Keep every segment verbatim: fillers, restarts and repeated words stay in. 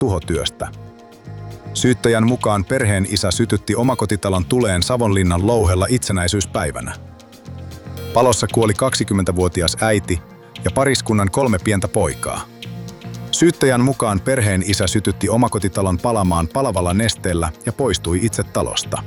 tuhotyöstä. Syyttäjän mukaan perheen isä sytytti omakotitalon tuleen Savonlinnan Louhella itsenäisyyspäivänä. Palossa kuoli kaksikymmentävuotias äiti ja pariskunnan kolme pientä poikaa. Syyttäjän mukaan perheen isä sytytti omakotitalon palamaan palavalla nesteellä ja poistui itse talosta.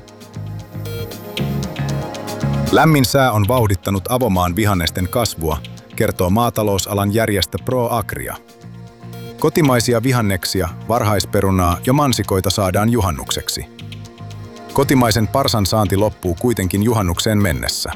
Lämmin sää on vauhdittanut avomaan vihannesten kasvua, kertoo maatalousalan järjestö ProAgria. Kotimaisia vihanneksia, varhaisperunaa ja mansikoita saadaan juhannukseksi. Kotimaisen parsan saanti loppuu kuitenkin juhannukseen mennessä.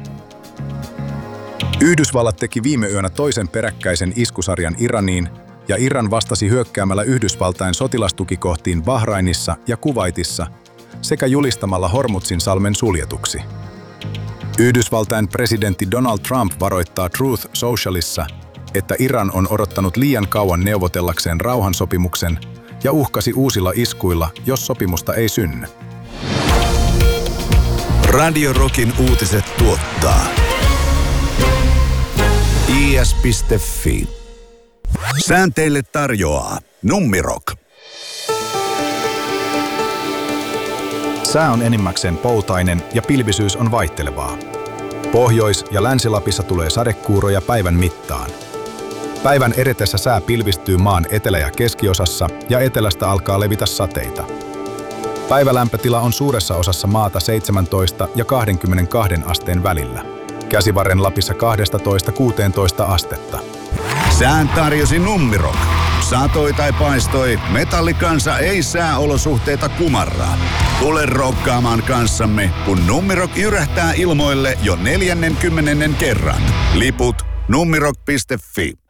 Yhdysvallat teki viime yönä toisen peräkkäisen iskusarjan Iraniin, ja Iran vastasi hyökkäämällä Yhdysvaltain sotilastukikohtiin Bahrainissa ja Kuwaitissa sekä julistamalla Hormuzin salmen suljetuksi. Yhdysvaltain presidentti Donald Trump varoittaa Truth Socialissa, että Iran on odottanut liian kauan neuvotellakseen rauhansopimuksen ja uhkasi uusilla iskuilla, jos sopimusta ei synny. Radio Rockin uutiset tuottaa i s piste f i. Sään teille tarjoaa Nummirock. Sää on enimmäkseen poutainen ja pilvisyys on vaihtelevaa. Pohjois- ja Länsi-Lapissa tulee sadekuuroja päivän mittaan. Päivän edetessä sää pilvistyy maan etelä- ja keskiosassa ja etelästä alkaa levitä sateita. Päivälämpötila on suuressa osassa maata seitsemäntoista ja kaksikymmentäkaksi asteen välillä. Käsivarren Lapissa kaksitoista kuusitoista astetta. Sään tarjosi Nummirock. Satoi tai paistoi, metallikansa ei sääolosuhteita kumarraa. Tule rokkaamaan kanssamme, kun Nummirock jyrähtää ilmoille jo neljännenkymmenennen kerran. Liput nummirock piste f i.